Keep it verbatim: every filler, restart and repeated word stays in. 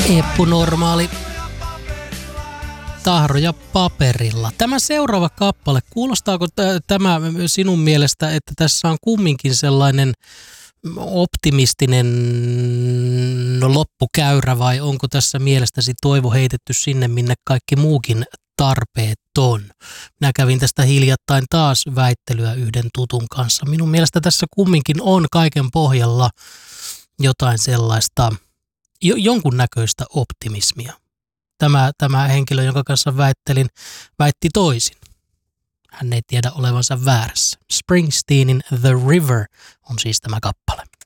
Eppunormaali. Tahroja paperilla. Tämä seuraava kappale, kuulostaako t- tämä sinun mielestä, että tässä on kumminkin sellainen optimistinen loppukäyrä vai onko tässä mielestäsi toivo heitetty sinne, minne kaikki muukin tarpeet on? Minä kävin tästä hiljattain taas väittelyä yhden tutun kanssa. Minun mielestä tässä kumminkin on kaiken pohjalla jotain sellaista, jo, jonkunnäköistä optimismia. Tämä, tämä henkilö, jonka kanssa väittelin, väitti toisin. Hän ei tiedä olevansa väärässä. Springsteenin The River on siis tämä kappale.